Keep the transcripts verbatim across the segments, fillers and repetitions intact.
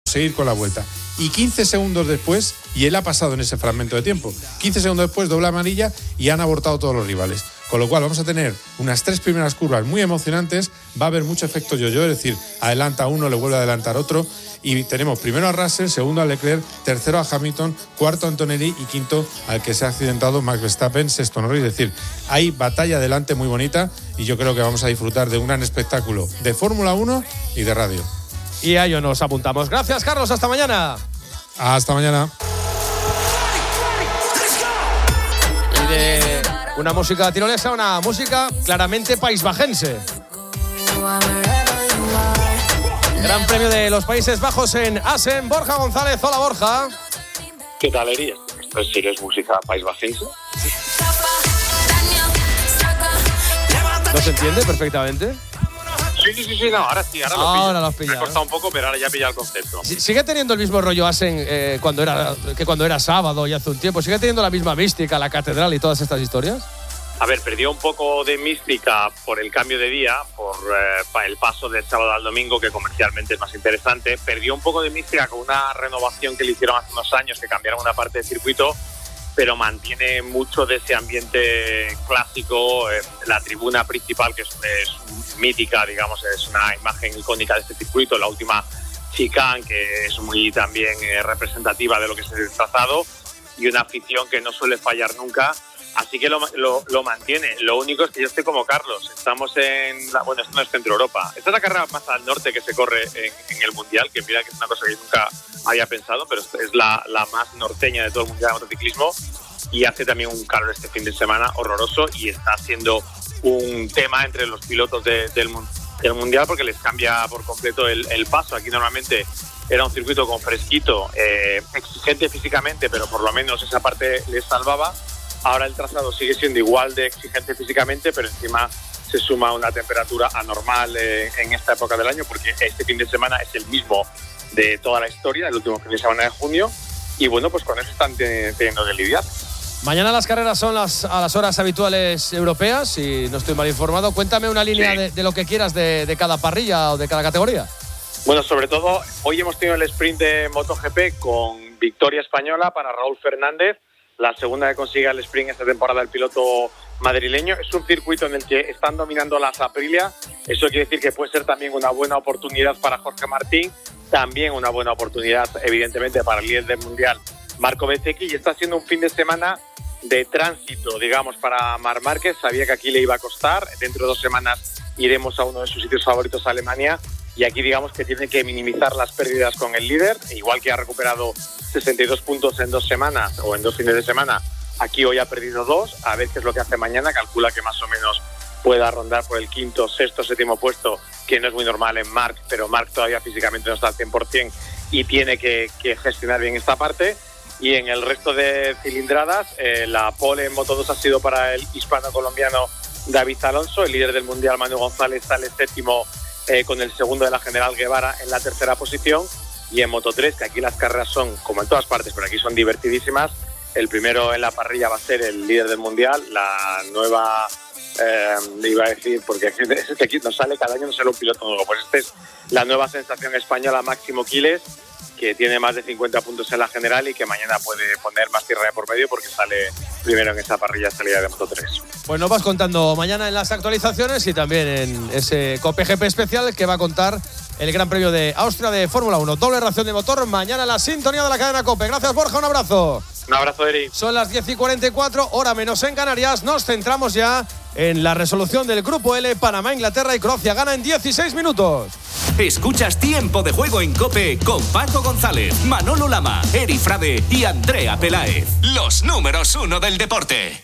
seguir con la vuelta. Y quince segundos después, y él ha pasado en ese fragmento de tiempo, quince segundos después doble amarilla y han abortado todos los rivales. Con lo cual vamos a tener unas tres primeras curvas muy emocionantes, va a haber mucho efecto yo-yo, es decir, adelanta uno, le vuelve a adelantar otro, y tenemos primero a Russell, segundo a Leclerc, tercero a Hamilton, cuarto a Antonelli y quinto al que se ha accidentado Max Verstappen, sexto Norris. Es decir, hay batalla adelante muy bonita y yo creo que vamos a disfrutar de un gran espectáculo de Fórmula uno y de radio. Y a ello nos apuntamos. Gracias, Carlos, hasta mañana. Hasta mañana. Y de una música tirolesa, una música claramente paisbajense. Gran Premio de los Países Bajos en Assen. Borja González, hola Borja. ¿Qué tal, Eri? Esto sí que es música paisbajense. ¿No se entiende perfectamente? Sí, sí, sí, sí, no, ahora sí, ahora, ahora lo lo has pillado. Me ha costado un poco, pero ahora ya he pillado el concepto. ¿Sigue teniendo el mismo rollo Assen eh, cuando era, que cuando era sábado y hace un tiempo? ¿Sigue teniendo la misma mística, la catedral y todas estas historias? A ver, perdió un poco de mística por el cambio de día, por eh, el paso del sábado al domingo, que comercialmente es más interesante. Perdió un poco de mística con una renovación que le hicieron hace unos años, que cambiaron una parte del circuito, pero mantiene mucho de ese ambiente clásico. Eh, la tribuna principal, que es, es mítica, digamos, es una imagen icónica de este circuito, la última chicane, que es muy también eh, representativa de lo que es el trazado, y una afición que no suele fallar nunca. Así que lo, lo, lo mantiene. Lo único es que yo estoy como Carlos. Estamos en la, bueno, esto no es Centro Europa. Esta es la carrera más al norte que se corre en, en el Mundial, que mira que es una cosa que nunca había pensado, pero es la, la más norteña de todo el Mundial de Motociclismo, y hace también un calor este fin de semana horroroso, y está siendo un tema entre los pilotos de, del, del Mundial, porque les cambia por completo el, el paso. Aquí normalmente era un circuito con fresquito, eh, exigente físicamente, pero por lo menos esa parte les salvaba. Ahora el trazado sigue siendo igual de exigente físicamente, pero encima se suma una temperatura anormal eh, en esta época del año, porque este fin de semana es el mismo de toda la historia, el último fin de semana de junio, y bueno, pues con eso están teniendo que lidiar. Mañana las carreras son las, a las horas habituales europeas, si no estoy mal informado. Cuéntame una línea sí. de, de lo que quieras de, de cada parrilla o de cada categoría. Bueno, sobre todo, hoy hemos tenido el sprint de MotoGP con victoria española para Raúl Fernández, la segunda que consigue el sprint esta temporada el piloto madrileño. Es un circuito en el que están dominando las Aprilia. Eso quiere decir que puede ser también una buena oportunidad para Jorge Martín, también una buena oportunidad, evidentemente, para el líder del Mundial, Marco Bezzecchi, y está siendo un fin de semana de tránsito, digamos, para Marc Márquez. Sabía que aquí le iba a costar. Dentro de dos semanas iremos a uno de sus sitios favoritos, a Alemania, y aquí digamos que tiene que minimizar las pérdidas con el líder, igual que ha recuperado sesenta y dos puntos en dos semanas o en dos fines de semana. Aquí hoy ha perdido dos, a ver qué es lo que hace mañana. Calcula que más o menos pueda rondar por el quinto, sexto, séptimo puesto, que no es muy normal en Marc, pero Marc todavía físicamente no está al cien por ciento y tiene que, que gestionar bien esta parte. Y en el resto de cilindradas, eh, la pole en Moto dos ha sido para el hispano-colombiano David Alonso. El líder del Mundial, Manu González, sale séptimo eh, con el segundo de la General Guevara en la tercera posición. Y en Moto tres, que aquí las carreras son, como en todas partes, pero aquí son divertidísimas, el primero en la parrilla va a ser el líder del Mundial, la nueva, eh, iba a decir, porque es que aquí nos sale cada año, no sale un piloto nuevo, pues esta es la nueva sensación española, Máximo Quiles, que tiene más de cincuenta puntos en la general y que mañana puede poner más tierra de por medio porque sale primero en esa parrilla de salida de Moto tres. Pues nos vas contando mañana en las actualizaciones y también en ese Cope G P especial que va a contar el Gran Premio de Austria de Fórmula uno. Doble ración de motor mañana en la sintonía de la cadena Cope. Gracias, Borja, un abrazo. Un abrazo, Eri. Son las diez y cuarenta y cuatro, hora menos en Canarias. Nos centramos ya en la resolución del Grupo L. Panamá, Inglaterra y Croacia gana en dieciséis minutos. Escuchas Tiempo de Juego en COPE con Paco González, Manolo Lama, Eri Frade y Andrea Peláez. Los números uno del deporte.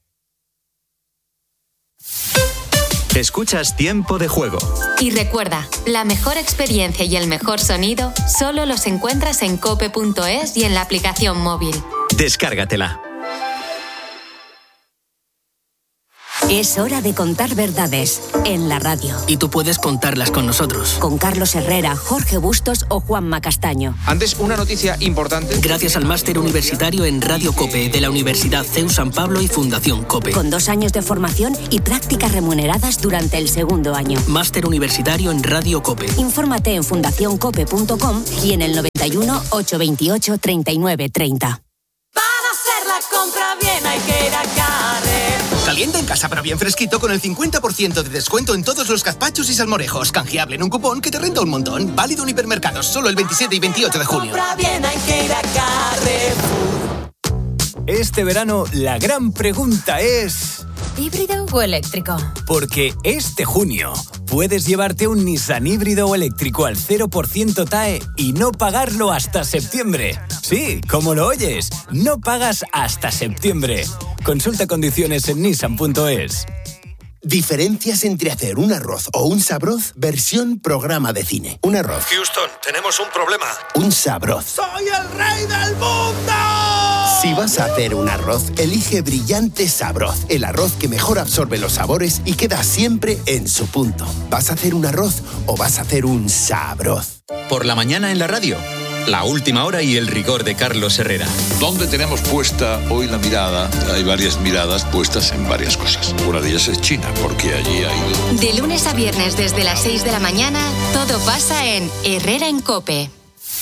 Escuchas Tiempo de Juego. Y recuerda, la mejor experiencia y el mejor sonido solo los encuentras en cope punto es y en la aplicación móvil. Descárgatela. Es hora de contar verdades en la radio. Y tú puedes contarlas con nosotros. Con Carlos Herrera, Jorge Bustos o Juanma Castaño. Antes, una noticia importante. Gracias al máster universitario en Radio COPE de la Universidad C E U San Pablo y Fundación COPE. Con dos años de formación y prácticas remuneradas durante el segundo año. Máster universitario en Radio COPE. Infórmate en fundación cope punto com y en el noventa y uno, ochocientos veintiocho, treinta y nueve treinta. Para hacer la compra bien hay que ir a Carrer. Calienta en casa pero bien fresquito con el cincuenta por ciento de descuento en todos los gazpachos y salmorejos. Canjeable en un cupón que te renta un montón. Válido en hipermercados solo el veintisiete y veintiocho de junio. Compra bien hay que ir a Carrefour. Este verano la gran pregunta es... ¿híbrido o eléctrico? Porque este junio puedes llevarte un Nissan híbrido o eléctrico al cero por ciento T A E y no pagarlo hasta septiembre. Sí, como lo oyes, no pagas hasta septiembre. Consulta condiciones en nissan punto es. Diferencias entre hacer un arroz o un sabroz, versión programa de cine. Un arroz. Houston, tenemos un problema. Un sabroz. ¡Soy el rey del mundo! Si vas a hacer un arroz, elige Brillante Sabroz, el arroz que mejor absorbe los sabores y queda siempre en su punto. ¿Vas a hacer un arroz o vas a hacer un sabroz? Por la mañana en la radio, la última hora y el rigor de Carlos Herrera. ¿Dónde tenemos puesta hoy la mirada? Hay varias miradas puestas en varias cosas. Una de ellas es China, porque allí ha ido... De lunes a viernes desde las seis de la mañana, todo pasa en Herrera en COPE.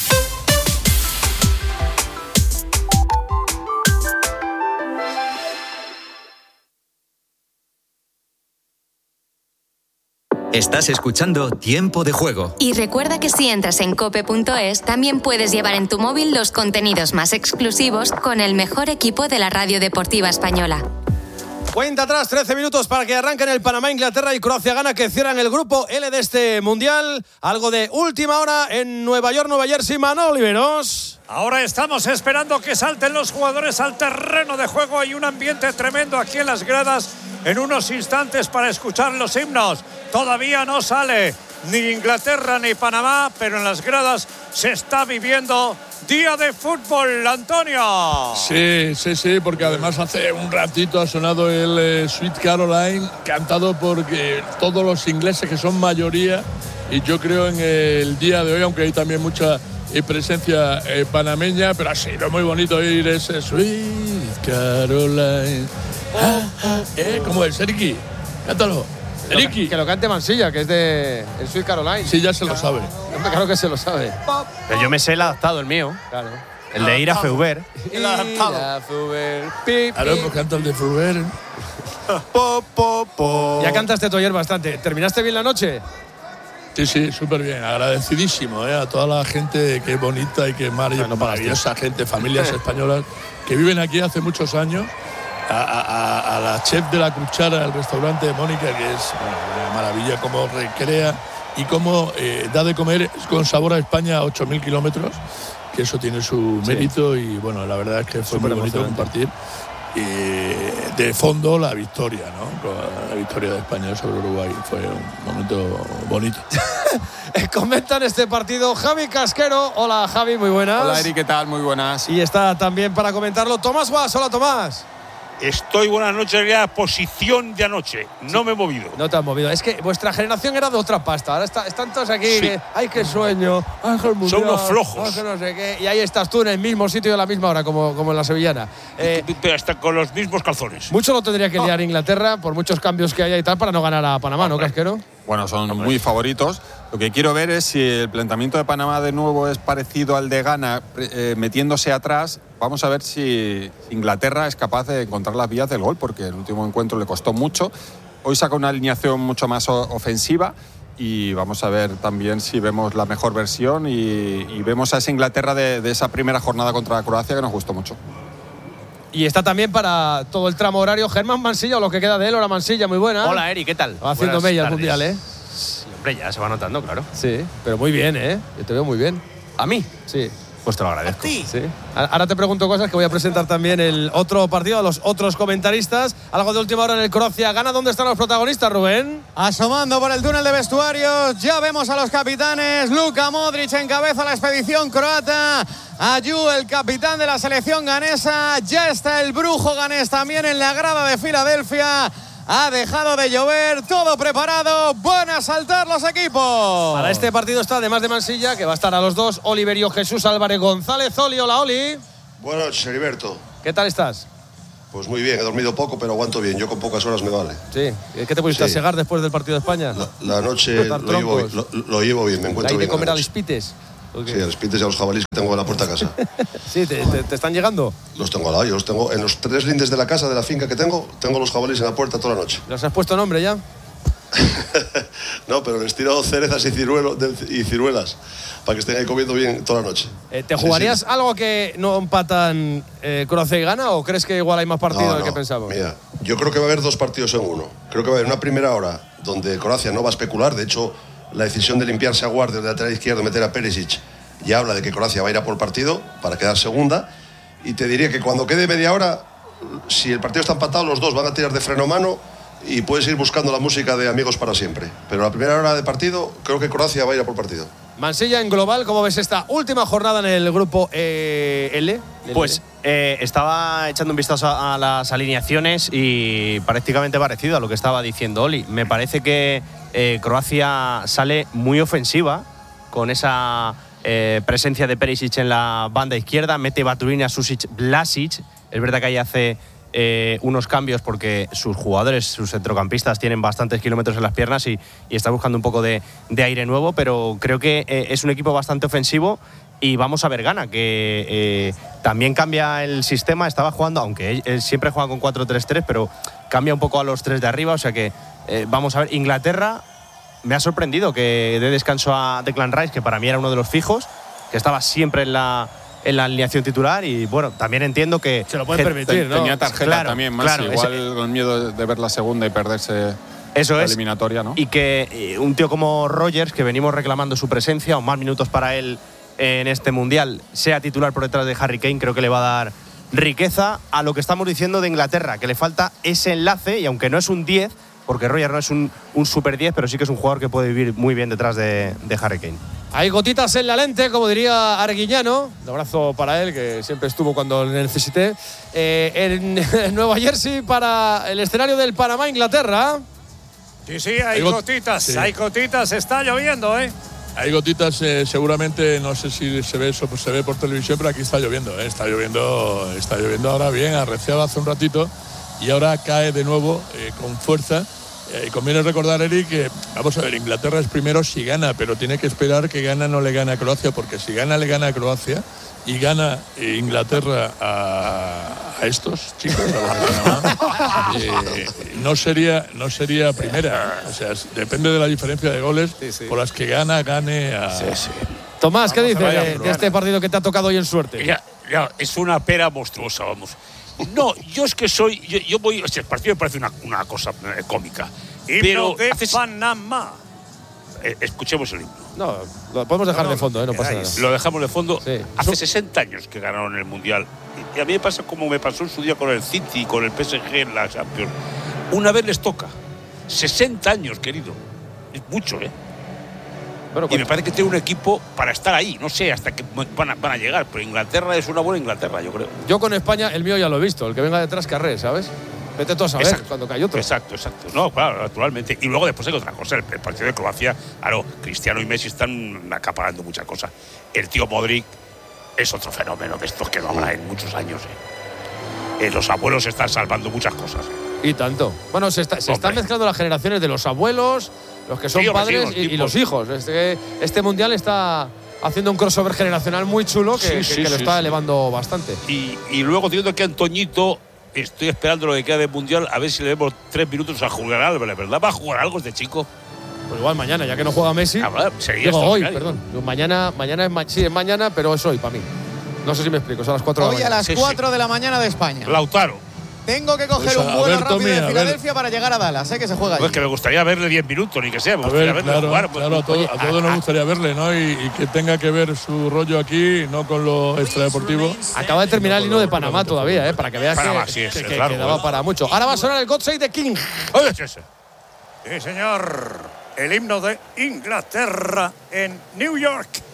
Estás escuchando Tiempo de Juego. Y recuerda que si entras en cope punto es, también puedes llevar en tu móvil los contenidos más exclusivos con el mejor equipo de la radio deportiva española. Cuenta atrás, trece minutos para que arranquen el Panamá, Inglaterra y Croacia gana, que cierran el grupo L de este Mundial. Algo de última hora en Nueva York, Nueva Jersey. Manolo Oliveros. Ahora estamos esperando que salten los jugadores al terreno de juego. Hay un ambiente tremendo aquí en las gradas. En unos instantes para escuchar los himnos. Todavía no sale ni Inglaterra ni Panamá, pero en las gradas se está viviendo día de fútbol, Antonio. Sí, sí, sí, porque además hace un ratito ha sonado el eh, Sweet Caroline, cantado por eh, todos los ingleses que son mayoría, y yo creo en el día de hoy, aunque hay también mucha eh, presencia eh, panameña, pero ha sido muy bonito oír ese Sweet Caroline. Ah, ah, eh, ¿Cómo es, Eriki? Cántalo. Eriki. Que lo cante Mansilla, que es de el Sweet Caroline. Sí, ya se lo sabe. Claro que se lo sabe. Pero yo me sé el adaptado, el mío. Claro. El de Ira Feuber. El adaptado. Feuber. Claro, pues canta el de Feuber. po, po, po. Ya cantaste tú ayer bastante. ¿Terminaste bien la noche? Sí, sí, súper bien. Agradecidísimo eh, a toda la gente que es bonita y que es maravillosa, maravillosa gente, familias españolas que viven aquí hace muchos años. A, a, a la chef de la cuchara del restaurante de Mónica, que es bueno, una maravilla cómo recrea y cómo eh, da de comer con sabor a España a ocho mil kilómetros, que eso tiene su sí. mérito y bueno, la verdad es que fue Súper muy bonito compartir eh, de fondo la victoria, ¿no? Con la victoria de España sobre Uruguay. Fue un momento bonito. Comentan este partido Javi Casquero. Hola Javi, muy buenas. Hola Eri, ¿qué tal? Muy buenas. Y está también para comentarlo Tomás Guas. Hola Tomás. Estoy, buenas noches, ya posición de anoche. No me he movido. No te has movido. Es que vuestra generación era de otra pasta. Ahora está, están todos aquí. Sí. Que, ¡ay, qué sueño! Ángel Mundial, son unos flojos. Ángel no sé qué. Y ahí estás tú en el mismo sitio y a la misma hora, como, como en la sevillana. Eh, Pero hasta con los mismos calzones. Mucho lo tendría que liar Inglaterra por muchos cambios que haya y tal para no ganar a Panamá, ¿no, Casquero? Bueno, son muy favoritos. Lo que quiero ver es si el planteamiento de Panamá de nuevo es parecido al de Ghana, eh, metiéndose atrás. Vamos a ver si Inglaterra es capaz de encontrar las vías del gol, porque el último encuentro le costó mucho. Hoy saca una alineación mucho más ofensiva y vamos a ver también si vemos la mejor versión y, y vemos a esa Inglaterra de, de esa primera jornada contra Croacia que nos gustó mucho. Y está también para todo el tramo horario Germán Mansilla, o lo que queda de él. Hola Mansilla, muy buena. Hola Eri, ¿qué tal? Va haciendo mella el Mundial, ¿eh? Sí, hombre, ya se va notando, claro. Sí, pero muy bien, ¿eh? Yo te veo muy bien. ¿A mí? Sí. Pues te lo agradezco. Sí. Ahora te pregunto cosas que voy a presentar también el otro partido a los otros comentaristas. Algo de última hora en el Croacia gana. ¿Dónde están los protagonistas, Rubén? Asomando por el túnel de vestuarios. Ya vemos a los capitanes. Luka Modric encabeza la expedición croata. Ayew, el capitán de la selección ganesa. Ya está el brujo ganés también en la grada de Filadelfia. Ha dejado de llover, todo preparado, van a saltar los equipos. Para este partido está, además de Mansilla, que va a estar a los dos, Oliverio Jesús Álvarez González. Oli, hola, Oli. Buenas noches, Heriberto. ¿Qué tal estás? Pues muy bien, he dormido poco, pero aguanto bien. Yo con pocas horas me vale. Sí. ¿Qué te pusiste Sí. a segar después del partido de España? La, la noche lo llevo, lo, lo llevo bien, me encuentro ¿Hay de bien. comer a a la los noche. pites? Sí, a los pites y a los jabalíes que tengo en la puerta de casa. Sí, te, te, te están llegando. Los tengo al lado, yo los tengo en los tres lindes de la casa, de la finca que tengo, tengo los jabalíes en la puerta toda la noche. ¿Los has puesto nombre ya? No, pero les tiro cerezas y, ciruelo, de- y ciruelas para que estén ahí comiendo bien toda la noche. Eh, ¿Te Sí, jugarías sí. algo que no empatan eh, Croacia y Ghana o crees que igual hay más partido No, del no, que pensamos? Mira, yo creo que va a haber dos partidos en uno. Creo que va a haber una primera hora donde Croacia no va a especular. De hecho, la decisión de limpiarse a Guard del lateral izquierdo, meter a Perisic, ya habla de que Croacia va a ir a por partido para quedar segunda. Y te diría que cuando quede media hora, si el partido está empatado, los dos van a tirar de freno a mano y puedes ir buscando la música de Amigos para siempre. Pero la primera hora de partido, creo que Croacia va a ir a por partido. Mansilla, en global, ¿cómo ves esta última jornada en el grupo eh, L? Pues eh, estaba echando un vistazo a, a las alineaciones y prácticamente parecido a lo que estaba diciendo Oli. Me parece que eh, Croacia sale muy ofensiva con esa eh, presencia de Perisic en la banda izquierda, mete Baturina, Susic, Vlasic. Es verdad que ahí hace eh, unos cambios porque sus jugadores, sus centrocampistas tienen bastantes kilómetros en las piernas y, y está buscando un poco de, de aire nuevo, pero creo que eh, es un equipo bastante ofensivo. Y vamos a ver Ghana, que eh, también cambia el sistema. Estaba jugando, aunque él, él siempre juega con cuatro tres tres, pero cambia un poco a los tres de arriba. O sea que eh, vamos a ver. Inglaterra me ha sorprendido que dé descanso a Declan Rice, que para mí era uno de los fijos, que estaba siempre en la, en la alineación titular. Y bueno, también entiendo que se lo pueden permitir, ¿no? Tenía tarjeta Claro, también, más claro, igual ese- con miedo de ver la segunda y perderse Eso la es. eliminatoria, ¿no? Y que eh, un tío como Rogers, que venimos reclamando su presencia o más minutos para él en este Mundial, sea titular por detrás de Harry Kane, creo que le va a dar riqueza a lo que estamos diciendo de Inglaterra, que le falta ese enlace, y aunque no es un diez, porque Rogers no es un, un super diez, pero sí que es un jugador que puede vivir muy bien detrás de, de Harry Kane. Hay gotitas en la lente, como diría Arguiñano. Un abrazo para él, que siempre estuvo cuando le necesité. Eh, en, en Nueva Jersey para el escenario del Panamá-Inglaterra. Sí, sí, hay Hay got- gotitas, sí. hay gotitas, está lloviendo, ¿eh? Hay gotitas, eh, seguramente, no sé si se ve eso, pues se ve por televisión, pero aquí está lloviendo, ¿eh? está lloviendo, está lloviendo ahora bien, arreciaba hace un ratito y ahora cae de nuevo eh, con fuerza. Eh, y conviene recordar, Eric, que vamos a ver, Inglaterra es primero si gana, pero tiene que esperar que gana no le gane a Croacia, porque si gana le gana a Croacia y gana eh, Inglaterra a, a estos chicos, a los de Panamá, eh, no sería no sería primera. O sea, es- depende de la diferencia de goles por las que gana, gane a. Tomás, ¿qué Vamos dices a ver, de, de Ruana. este partido que te ha tocado hoy en suerte? Ya, ya, es una pera monstruosa, vamos. No, yo es que soy. Yo, yo voy. Este partido me parece una, una cosa eh, cómica. Himno Pero de haces- Panamá. eh, escuchemos el himno. No, lo podemos dejar No, no, de fondo, ¿eh? No pasa nada. Lo dejamos de fondo. Hace sesenta años que ganaron el Mundial. Y y a mí me pasa como me pasó en su día con el City, con el P S G en la Champions. Una vez les toca. sesenta años, querido. Es mucho, ¿eh? y me parece que tiene un equipo para estar ahí. No sé hasta qué van a, van a llegar, pero Inglaterra es una buena Inglaterra, yo creo. Yo con España, el mío ya lo he visto. El que venga detrás, carré, ¿sabes? Vete tú a saber Exacto. cuando cae otro. Exacto, exacto. No, claro, naturalmente. Y luego después hay otra cosa. El, el partido de Croacia, claro, Cristiano y Messi están acaparando muchas cosas. El tío Modric es otro fenómeno de estos que no habrá en muchos años. ¿eh? Eh, los abuelos están salvando muchas cosas. ¿eh? Y tanto. Bueno, se, está- se están mezclando las generaciones de los abuelos, los que son Sí, hombre, sí, padres los y, y tipos. los hijos. Este, este mundial está haciendo un crossover generacional muy chulo que, Sí, que- sí, que lo sí, está sí. elevando bastante. Y, y luego teniendo que Antoñito, estoy esperando lo que queda del Mundial, a ver si le demos tres minutos a jugar algo, ¿verdad? ¿Va a jugar algo este chico? Pues igual mañana, ya que no juega Messi. Ah, sería Digo hoy, extraordinario. perdón. Digo, mañana, mañana es, ma- sí, es mañana, pero es hoy para mí. No sé si me explico, son las cuatro de Hoy la a mañana. las cuatro de la mañana de España. Lautaro. Tengo que coger Pues a un vuelo ver, rápido Tommy, de a ver. Filadelfia para llegar a Dallas, sé que se juega allí. Pues que me gustaría verle diez minutos, ni que sea. Me A gustaría ver, verle claro, jugar. pues, claro, a, todo- oye, a todos nos gustaría verle, ¿no? Y, y que tenga que ver su rollo aquí, no con lo extradeportivo. Acaba de terminar el hino de Panamá todavía, ¿eh? Para que veas Panamá, que, sí, es que- que largo, quedaba ¿eh? para mucho. Ahora va a sonar el God Save the King. Sí, señor. El himno de Inglaterra en New York.